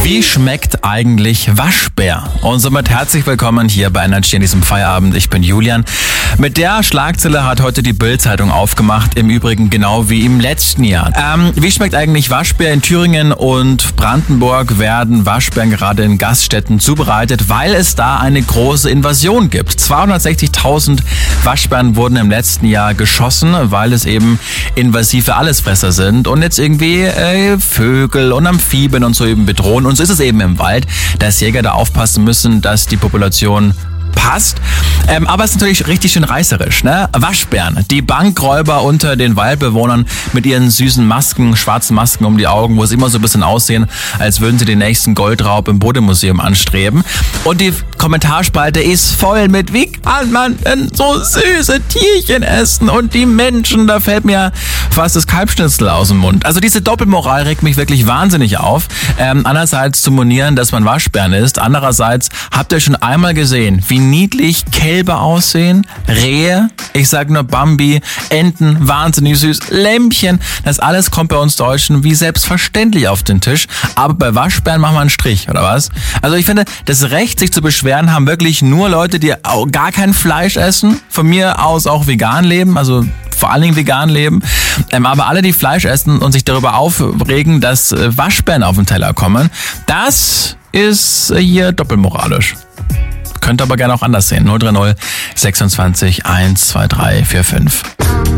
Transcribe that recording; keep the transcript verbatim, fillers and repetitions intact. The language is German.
Wie schmeckt eigentlich Waschbär? Und somit herzlich willkommen hier bei Energy in diesem Feierabend. Ich bin Julian. Mit der Schlagzeile hat heute die Bild-Zeitung aufgemacht. Im Übrigen genau wie im letzten Jahr. Ähm, wie schmeckt eigentlich Waschbär? In Thüringen und Brandenburg werden Waschbären gerade in Gaststätten zubereitet, weil es da eine große Invasion gibt. zweihundertsechzigtausend Waschbären wurden im letzten Jahr geschossen, weil es eben invasive Allesfresser sind und jetzt irgendwie äh, Vögel und Amphibien und so eben bedrohen. Und so ist es eben im Wald, dass Jäger da aufpassen müssen, dass die Population passt. Ähm, aber es ist natürlich richtig schön reißerisch, ne? Waschbären, die Bankräuber unter den Waldbewohnern mit ihren süßen Masken, schwarzen Masken um die Augen, wo sie immer so ein bisschen aussehen, als würden sie den nächsten Goldraub im Bodemuseum anstreben. Und die Kommentarspalte ist voll mit, wie kann man denn so süße Tierchen essen? Und die Menschen, da fällt mir fast das Kalbschnitzel aus dem Mund. Also diese Doppelmoral regt mich wirklich wahnsinnig auf. Ähm, einerseits zu monieren, dass man Waschbären isst. Andererseits habt ihr schon einmal gesehen, wie niedlich Kälber aussehen, Rehe, ich sag nur Bambi, Enten, wahnsinnig süß, Lämmchen, das alles kommt bei uns Deutschen wie selbstverständlich auf den Tisch, aber bei Waschbären machen wir einen Strich, oder was? Also ich finde, das Recht, sich zu beschweren, haben wirklich nur Leute, die gar kein Fleisch essen, von mir aus auch vegan leben, also vor allen Dingen vegan leben, ähm, aber alle, die Fleisch essen und sich darüber aufregen, dass äh, Waschbären auf den Teller kommen, das ist äh, hier doppelmoralisch. Könnt aber gerne auch anders sehen. null drei null sechsundzwanzig eins zwei drei vier fünf.